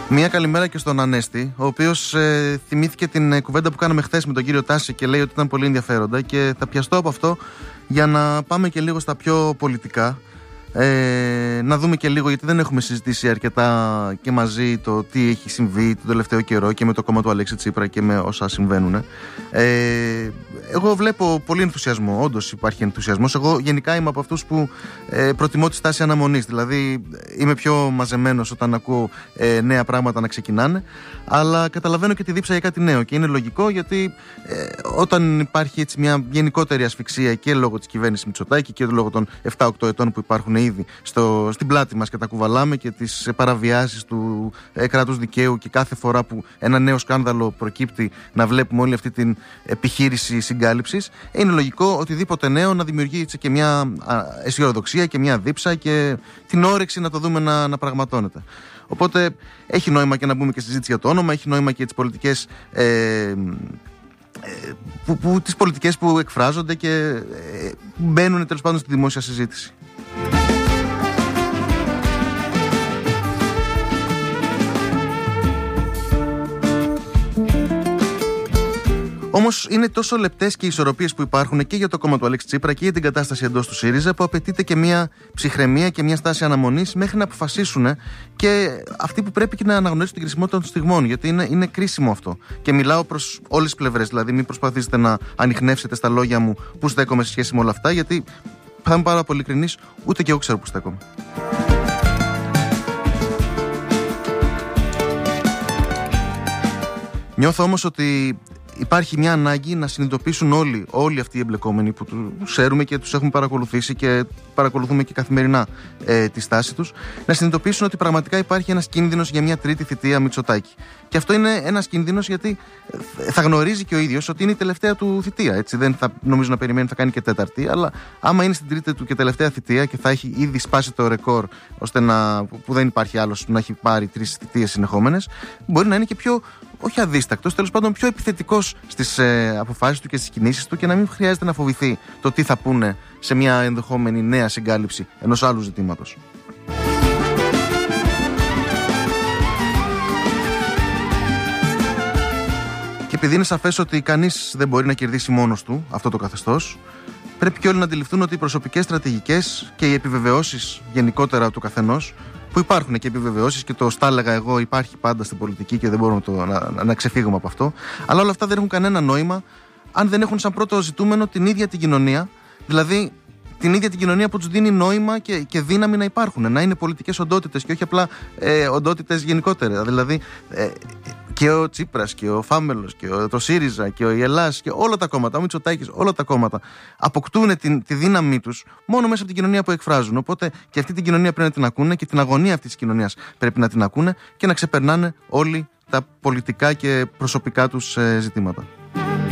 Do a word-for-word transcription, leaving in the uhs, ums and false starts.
Μία καλημέρα και στον Ανέστη, ο οποίος ε, θυμήθηκε την ε, κουβέντα που κάναμε χθες με τον κύριο Τάση και λέει ότι ήταν πολύ ενδιαφέροντα, και θα πιαστώ από αυτό για να πάμε και λίγο στα πιο πολιτικά. Ε, να δούμε και λίγο, γιατί δεν έχουμε συζητήσει αρκετά και μαζί το τι έχει συμβεί τον τελευταίο καιρό και με το κόμμα του Αλέξη Τσίπρα και με όσα συμβαίνουν. Ε, εγώ βλέπω πολύ ενθουσιασμό, όντως υπάρχει ενθουσιασμός. Εγώ γενικά είμαι από αυτούς που ε, προτιμώ τη στάση αναμονής, δηλαδή είμαι πιο μαζεμένος όταν ακούω ε, νέα πράγματα να ξεκινάνε, αλλά καταλαβαίνω και τη δίψα για κάτι νέο, και είναι λογικό, γιατί ε, όταν υπάρχει έτσι μια γενικότερη ασφυξία και λόγω της κυβέρνησης Μητσοτάκη και λόγω των επτά οκτώ ετών που υπάρχουν ήδη στο, στην πλάτη μας και τα κουβαλάμε, και τις παραβιάσεις του ε, κράτους δικαίου, και κάθε φορά που ένα νέο σκάνδαλο προκύπτει να βλέπουμε όλη αυτή την επιχείρηση συγκάλυψης, είναι λογικό οτιδήποτε νέο να δημιουργεί έτσι και μια αισιοδοξία και μια δίψα και την όρεξη να το δούμε να, να πραγματώνεται. Οπότε έχει νόημα και να μπούμε και στη συζήτηση για το όνομα, έχει νόημα και τις πολιτικές ε, ε, που, που, τις πολιτικές που εκφράζονται και ε, μπαίνουν τέλος πάντων στη δημόσια συζήτηση. Όμως είναι τόσο λεπτές και οι ισορροπίες που υπάρχουν και για το κόμμα του Αλέξη Τσίπρα και για την κατάσταση εντός του ΣΥΡΙΖΑ, που απαιτείται και μια ψυχραιμία και μια στάση αναμονής μέχρι να αποφασίσουν και αυτοί που πρέπει και να αναγνωρίσουν την κρισιμότητα των στιγμών. Γιατί είναι, είναι κρίσιμο αυτό. Και μιλάω προς όλες τις πλευρές. Δηλαδή, μην προσπαθήσετε να ανιχνεύσετε στα λόγια μου που στέκομαι σε σχέση με όλα αυτά, γιατί θα είμαι πάρα πολύ ειλικρινής, ούτε και εγώ ξέρω που στέκομαι. Νιώθω όμως ότι υπάρχει μια ανάγκη να συνειδητοποιήσουν όλοι, όλοι αυτοί οι εμπλεκόμενοι που τους ξέρουμε και τους έχουμε παρακολουθήσει και παρακολουθούμε και καθημερινά ε, τη στάση τους, να συνειδητοποιήσουν ότι πραγματικά υπάρχει ένας κίνδυνος για μια τρίτη θητεία Μητσοτάκη. Και αυτό είναι ένας κίνδυνος γιατί θα γνωρίζει και ο ίδιος ότι είναι η τελευταία του θητεία. Έτσι. Δεν θα νομίζω να περιμένει θα κάνει και τέταρτη, αλλά άμα είναι στην τρίτη του και τελευταία θητεία και θα έχει ήδη σπάσει το ρεκόρ, ώστε να, που δεν υπάρχει άλλος που να έχει πάρει τρεις θητείες συνεχόμενες, μπορεί να είναι και πιο, όχι αδίστακτος, τέλος πάντων πιο επιθετικός στις ε, αποφάσεις του και στις κινήσεις του, και να μην χρειάζεται να φοβηθεί το τι θα πούνε σε μια ενδεχόμενη νέα συγκάλυψη ενός άλλου ζητήματος. Και επειδή είναι σαφές ότι κανείς δεν μπορεί να κερδίσει μόνος του αυτό το καθεστώς, πρέπει και όλοι να αντιληφθούν ότι οι προσωπικές στρατηγικές και οι επιβεβαιώσεις γενικότερα του καθενός, που υπάρχουν και επιβεβαιώσεις, και το στάλεγα εγώ, υπάρχει πάντα στην πολιτική και δεν μπορούμε να, να, να ξεφύγουμε από αυτό, αλλά όλα αυτά δεν έχουν κανένα νόημα αν δεν έχουν σαν πρώτο ζητούμενο την ίδια την κοινωνία, δηλαδή την ίδια την κοινωνία που τους δίνει νόημα και, και δύναμη να υπάρχουν, να είναι πολιτικές οντότητες και όχι απλά ε, οντότητες γενικότερα. Δηλαδή ε, και ο Τσίπρας και ο Φάμελος και ο, το ΣΥΡΙΖΑ και ο Ιελάς και όλα τα κόμματα, ο Μητσοτάκης, όλα τα κόμματα αποκτούν την, τη δύναμή τους μόνο μέσα από την κοινωνία που εκφράζουν. Οπότε και αυτή την κοινωνία πρέπει να την ακούνε, και την αγωνία αυτής της κοινωνίας πρέπει να την ακούνε και να ξεπερνάνε όλοι τα πολιτικά και προσωπικά τους ε, ζητήματα.